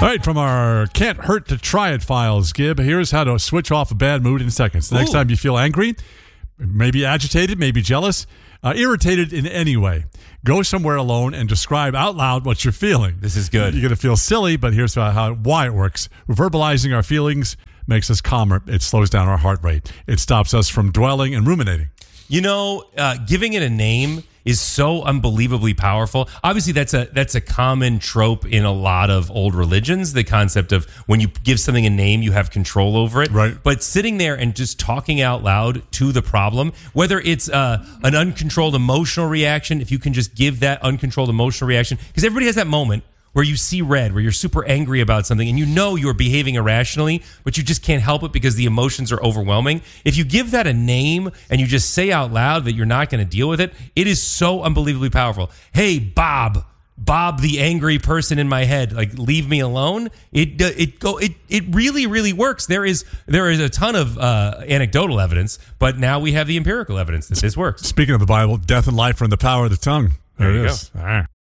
All right, from our Can't Hurt to Try It files, Gib, here's how to switch off a bad mood in seconds. The next time you feel angry, maybe agitated, maybe jealous, irritated in any way, go somewhere alone and describe out loud what you're feeling. This is good. You're going to feel silly, but here's why it works. Verbalizing our feelings makes us calmer. It slows down our heart rate. It stops us from dwelling and ruminating. You know, giving it a name is so unbelievably powerful. Obviously, that's a common trope in a lot of old religions, the concept of when you give something a name, you have control over it. Right. But sitting there and just talking out loud to the problem, whether it's an uncontrolled emotional reaction, if you can just give that uncontrolled emotional reaction, because everybody has that moment where you see red, where you're super angry about something and you know you're behaving irrationally, but you just can't help it because the emotions are overwhelming. If you give that a name and you just say out loud that you're not going to deal with it, it is so unbelievably powerful. Hey, Bob, the angry person in my head, like, leave me alone. It really, really works. There is a ton of anecdotal evidence, but now we have the empirical evidence that this works. Speaking of the Bible, death and life are in the power of the tongue. There you it is. go.